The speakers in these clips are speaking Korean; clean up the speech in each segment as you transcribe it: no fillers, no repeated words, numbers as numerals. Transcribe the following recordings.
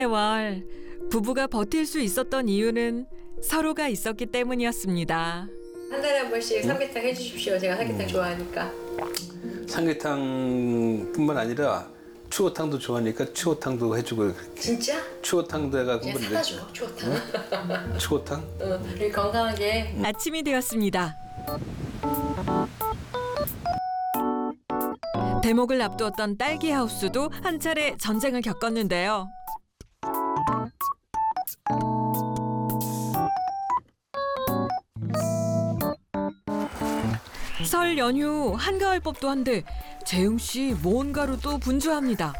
세월 부부가 버틸 수 있었던 이유는 서로가 있었기 때문이었습니다. 한 달에 한 번씩 삼계탕 해주십시오. 제가 삼계탕 좋아하니까. 삼계탕뿐만 아니라 추어탕도 좋아하니까 추어탕도 해주고. 진짜? 추어탕도 해가지고 그냥 사다줘. 추어탕. 추어탕? 우리 건강하게. 아침이 되었습니다. 대목을 앞두었던 딸기 하우스도 한 차례 전쟁을 겪었는데요. 설 연휴 한가할 법도 한데 재웅 씨 뭔가로 또 분주합니다.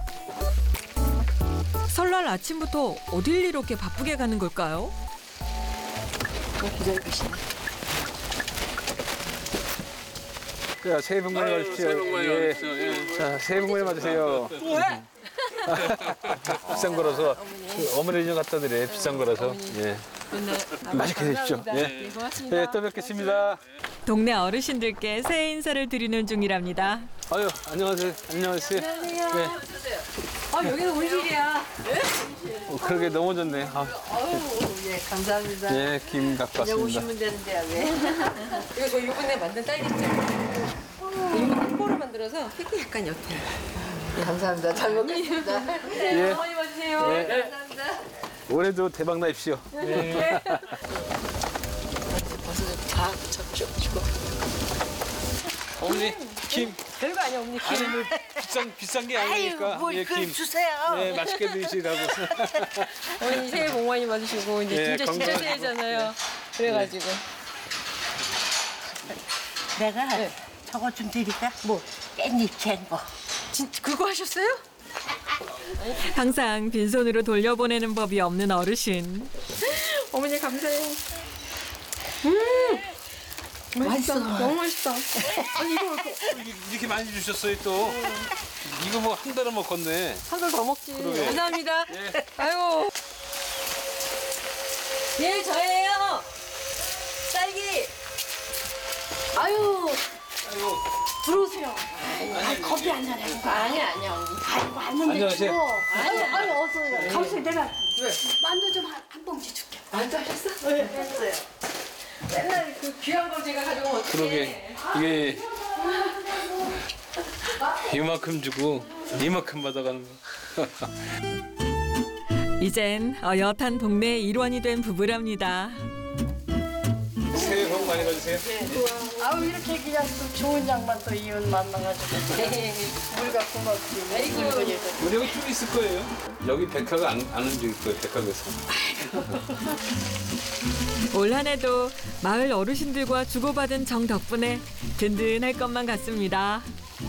설날 아침부터 어딜 이렇게 바쁘게 가는 걸까요? 기다리시네. 자, 새해 복 많이 받으십시오. 새해 복 많이 받으십시오. 예. 자, 새해 복 많이 받으세요. 비싼 거라서 어머니 인형 갖다 드려. 비싼 거라서. 예. 맛있게 드십시오. 예. 고맙습니다. 예, 또 뵙겠습니다. 동네 어르신들께 새해 인사를 드리는 중이랍니다. 아유, 안녕하세요. 안녕하세요. 네. 여기는 온실이야. 그러게 너무 좋네. 아, 예, 감사합니다. 예, 김 갖고 그냥 왔습니다. 오시면 되는데 왜? 이거 저 이번에 만든 딸기잼. 이거 콩으로 만들어서 색이 약간 옅어요. 감사합니다. 잘 먹겠습니다. 예. 어머니 와주세요. 예. 감사합니다. 올해도 대박 나십시오. 버섯 다 접시고. 어머니, 김. 별거 아니야, 어머니. 아니, 뭐 비싼 게 아니니까. 뭐 예, 그걸 김. 주세요. 예, 맛있게 드시라고. 어머니 새해 복 많이 받으시고 이제 예, 진짜 건강- 새해잖아요. 그래가지고 내가 네. 저거 좀 드릴까? 뭐 깻잎 캔 거. 진짜 그거 하셨어요? 항상 빈손으로 돌려보내는 법이 없는 어르신. 어머니 감사해요. 맛있어. 너무 맛있다. 아니 이거 이렇게 많이 주셨어요, 또. 이거 뭐 한 달은 먹겠네. 한 달 더 먹지. 그러게. 감사합니다. 예. 아이고. 예, 저예요. 딸기. 아유, 아이고, 들어오세요. 커피 한 잔 해. 아니야, 언니. 아이고 왔는데 안녕하세요. 주워. 아유 어서 오세요. 가보세요. 내가 왜? 만두 좀 한 봉지 줄게. 만두 하셨어? 네, 했어요. 맨날 그 귀한 걸 제가 가져오면 어떡해. 그러게. 이게 이만큼 주고 이만큼 받아가는 거. 이젠 어엿한 동네의 일원이 된 부부랍니다. 새해 복 많이 받으세요. 아우 이렇게 그냥 또 좋은 양반 또 이혼 만나가지고 우리가 고맙지. 아이고. 우리 여기 쭉 있을 거예요. 여기 백화가 안 움직일 거예요, 백화에서. 올 한 해도 마을 어르신들과 주고받은 정 덕분에 든든할 것만 같습니다.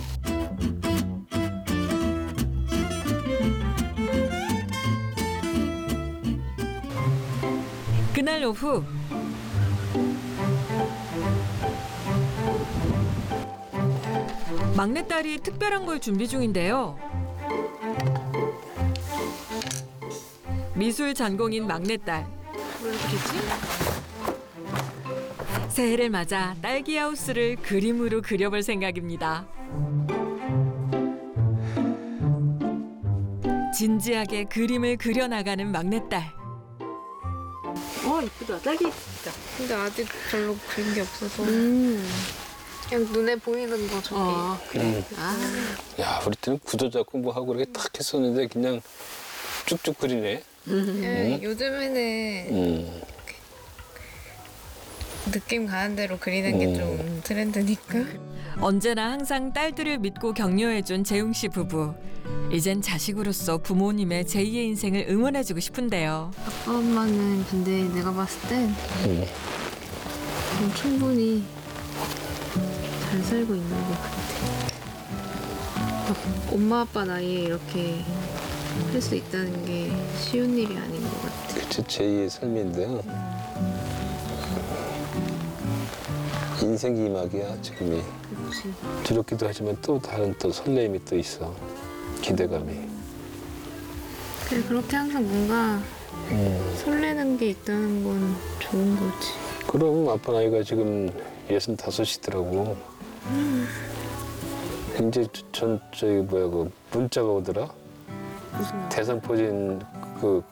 그날 오후 막내딸이 특별한 걸 준비 중인데요. 미술 전공인 막내딸. 새해를 맞아 딸기 하우스를 그림으로 그려볼 생각입니다. 진지하게 그림을 그려나가는 막내딸. 이쁘다. 딸기 이쁘다. 근데 아직 별로 그린 게 없어서 그냥 눈에 보이는 거 저기 그래. 야, 우리 때는 구도자 공부하고 그렇게 탁 했었는데 그냥 쭉쭉 그리네. 요즘에는 느낌 가는 대로 그리는 게 좀 트렌드니까 언제나 항상 딸들을 믿고 격려해준 재웅 씨 부부. 이젠 자식으로서 부모님의 제2의 인생을 응원해주고 싶은데요. 아빠 엄마는 근데 내가 봤을 땐 충분히 잘 살고 있는 것 같아. 막 엄마 아빠 나이에 이렇게 할 수 있다는 게 쉬운 일이 아닌 것 같아. 그치, 제2의 삶인데 인생 이막이야 지금이. 그렇지. 두렵기도 하지만 또 다른 또 설레임이 또 있어. 기대감이. 그래 그렇게 항상 뭔가 설레는 게 있다는 건 좋은 거지. 그럼 아빠 나이가 지금 65이더라고. 이제 저기 뭐야 그 문자가 오더라. 무슨 말? 대상포진 그